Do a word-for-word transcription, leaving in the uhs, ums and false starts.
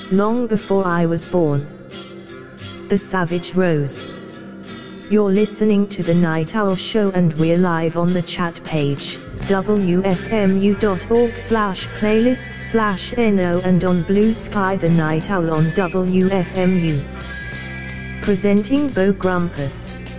long before I was born. The Savage Rose. You're listening to The Night Owl Show and we're live on the chat page, w f m u dot org slash playlists slash no, and on Blue Sky The Night Owl on W F M U. Presenting Bo Grumpus.